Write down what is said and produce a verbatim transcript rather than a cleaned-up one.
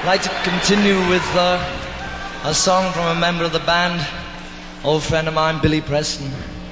like to continue with uh, a song from a member of the band, old friend of mine, Billy Preston.